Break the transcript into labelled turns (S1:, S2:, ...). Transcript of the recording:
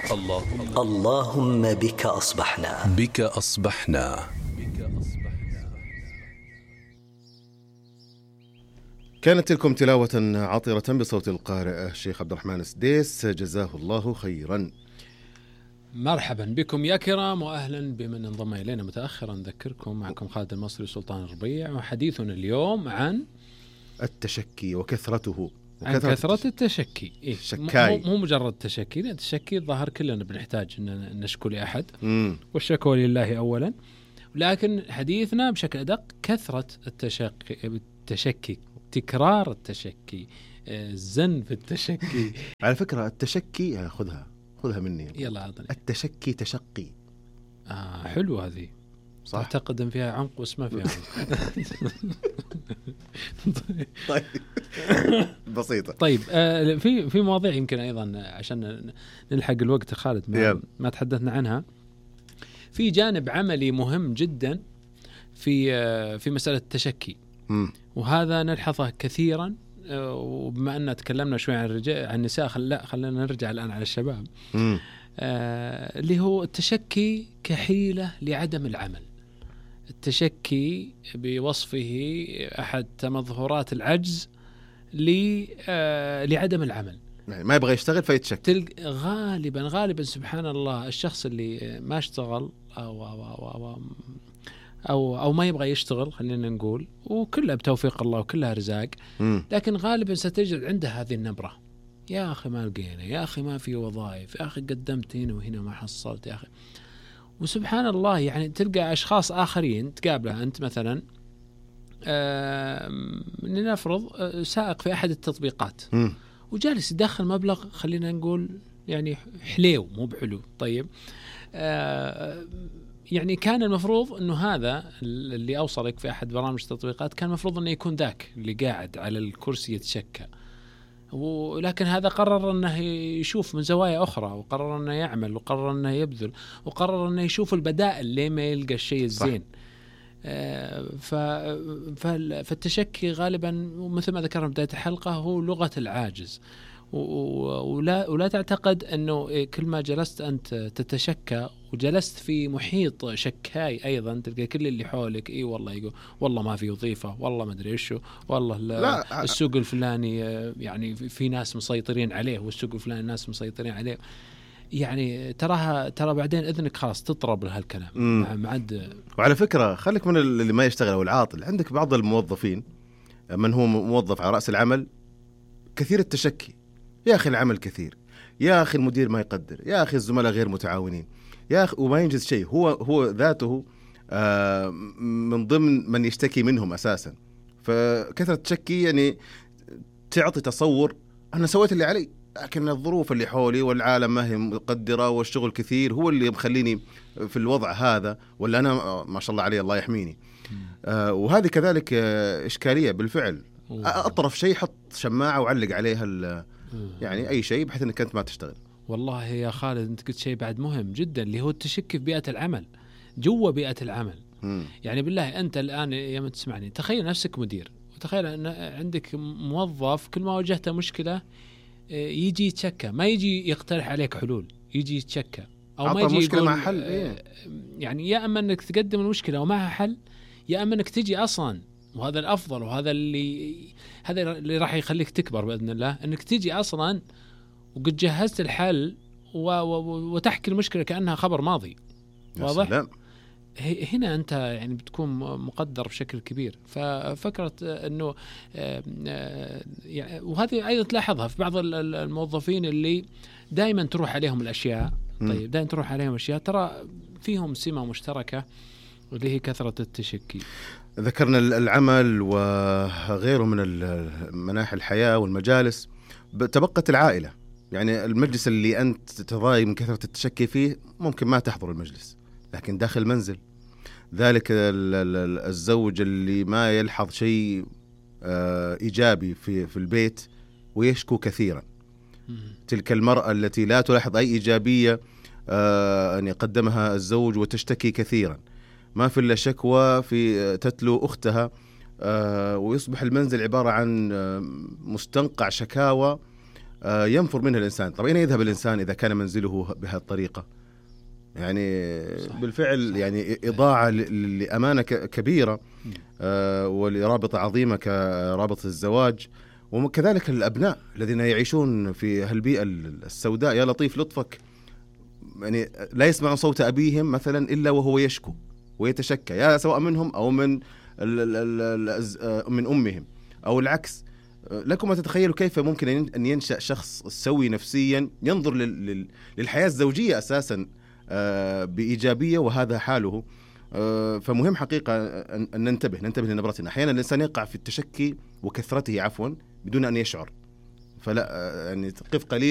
S1: اللهم بك أصبحنا.
S2: كانت تلكم تلاوة عطرة بصوت القارئ الشيخ عبد الرحمن السديس، جزاه الله خيرا.
S3: مرحبا بكم يا كرام، وأهلا بمن انضم إلينا متأخرا. نذكركم معكم خالد المصري سلطان الربيع، وحديثنا اليوم عن
S2: التشكي وكثرته.
S3: عن كثرة التشكي.
S2: شكاي.
S3: مو مجرد تشكي، التشكي الظاهر كلنا بنحتاج أن نشكو لأحد، والشكوى لله أولا، لكن حديثنا بشكل أدق كثرة التشكي، تكرار التشكي، الزن في التشكي.
S2: على فكرة التشكي خذها مني،
S3: يلا عطني.
S2: التشكي تشقي.
S3: حلو هذه،
S2: صح.
S3: أعتقد أن فيها عمق واسمها فيها عمق.
S2: طيب بسيطة.
S3: طيب في مواضيع يمكن أيضا عشان نلحق الوقت خالد ما تحدثنا عنها. في جانب عملي مهم جدا في مسألة التشكي، وهذا نلحظه كثيرا. وبما أننا تكلمنا شوي عن النساء، خلينا نرجع الآن على الشباب. اللي هو التشكي كحيلة لعدم العمل. التشكي بوصفه أحد تمظهرات العجز لعدم العمل،
S2: يعني ما يبغى يشتغل فيتشكي.
S3: غالبا سبحان الله الشخص اللي ما اشتغل أو ما يبغى يشتغل، خلينا نقول، وكلها بتوفيق الله وكلها رزاق، لكن غالبا ستجد عنده هذه النبرة: يا أخي ما لقينا، يا أخي ما في وظائف، يا أخي قدمت هنا وهنا ما حصلت، يا أخي. وسبحان الله يعني تلقى أشخاص آخرين تقابله أنت مثلا، لنفرض سائق في أحد التطبيقات، وجالس يدخل مبلغ خلينا نقول يعني حليو مو بحلو. طيب يعني كان المفروض أنه هذا اللي أوصلك في أحد برامج التطبيقات كان المفروض أنه يكون ذاك اللي قاعد على الكرسي يتشكى، ولكن هذا قرر أنه يشوف من زوايا أخرى، وقرر أنه يعمل، وقرر أنه يبذل، وقرر أنه يشوف البدائل ليه ما يلقى الشيء الزين. فالتشكي غالبا مثل ما ذكرنا بداية الحلقة هو لغة العاجز. ولا تعتقد أنه كل ما جلست أنت تتشكى وجلست في محيط شكاي أيضا تلقى كل اللي حولك والله يقول والله ما في وظيفة، والله ما أدري إيشه، والله السوق الفلاني يعني في ناس مسيطرين عليه، والسوق الفلاني ناس مسيطرين عليه. يعني ترى بعدين إذنك خلاص تطرب لهالكلام معد.
S2: وعلى فكرة خليك من اللي ما يشتغل أو العاطل، عندك بعض الموظفين من هو موظف على رأس العمل كثير التشكي: يا أخي العمل كثير، يا أخي المدير ما يقدر، يا أخي الزملاء غير متعاونين، يا أخي، وما ينجز شيء. هو ذاته من ضمن من يشتكي منهم أساسا. فكثرة التشكي يعني تعطي تصور أنا سويت اللي علي، لكن الظروف اللي حولي والعالم ما هي مقدرة، والشغل كثير هو اللي مخليني في الوضع هذا، ولا أنا ما شاء الله علي الله يحميني. وهذه كذلك إشكالية بالفعل. أطرف شيء حط شماعة وعلق عليها يعني أي شيء بحيث أنك أنت ما تشتغل.
S3: والله يا خالد أنت قلت شيء بعد مهم جدا، اللي هو التشكي في بيئة العمل، جوا بيئة العمل. يعني بالله أنت الآن يوم تسمعني تخيل نفسك مدير، وتخيل أن عندك موظف كل ما واجهته مشكلة يجي يتشكى، ما يجي يقترح عليك حلول، يجي يتشكى أو ما يجي يقول
S2: مع حل.
S3: يعني يا أما أنك تقدم المشكلة ومعها حل، يا أما أنك تجي أصلا، وهذا الأفضل، وهذا اللي راح يخليك تكبر بإذن الله، أنك تجي أصلا وقد جهزت الحل وتحكي المشكلة كأنها خبر ماضي. واضح؟ هنا أنت يعني بتكون مقدر بشكل كبير. ففكرة أنه وهذه أيضا تلاحظها في بعض الموظفين اللي دائما تروح عليهم الأشياء. طيب دائما تروح عليهم أشياء، ترى فيهم سمة مشتركة اللي هي كثرة التشكي.
S2: ذكرنا العمل وغيره من مناحي الحياة والمجالس، تبقت العائلة. يعني المجلس اللي أنت تتضايق من كثرة التشكي فيه ممكن ما تحضر المجلس، لكن داخل المنزل ذلك الزوج اللي ما يلحظ شيء إيجابي في البيت ويشكو كثيرا، تلك المرأة التي لا تلاحظ أي إيجابية أن يقدمها الزوج وتشتكي كثيرا، ما في إلا شكوى في تتلو أختها، ويصبح المنزل عبارة عن مستنقع شكاوى ينفر منها الإنسان. طب أين يذهب الإنسان إذا كان منزله بهذه الطريقة؟ يعني صح. بالفعل صح. يعني إضاعة لأمانة كبيرة، ولرابطة عظيمة كرابطة الزواج، وكذلك الأبناء الذين يعيشون في هالبيئة السوداء. يا لطيف لطفك، يعني لا يسمعون صوت أبيهم مثلا إلا وهو يشكو ويتشكى، يا سواء منهم أو من أمهم أو العكس. لكم أن تتخيلوا كيف ممكن أن ينشأ شخص سوي نفسيا ينظر للحياة الزوجية أساسا بإيجابية، وهذا حاله. فمهم حقيقة أن ننتبه لنبرتنا. أحيانا الإنسان يقع في التشكي وكثرته عفوا بدون أن يشعر، فلا يعني قف قليل